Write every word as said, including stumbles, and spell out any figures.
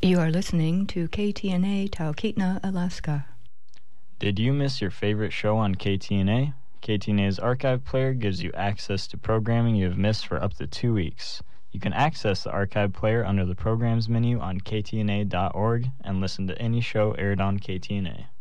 You are listening to K T N A Talkeetna, Alaska. Did you miss your favorite show on K T N A? K T N A's archive player gives you access to programming you have missed for up to two weeks. You can access the archive player under the programs menu on K T N A dot org and listen to any show aired on K T N A.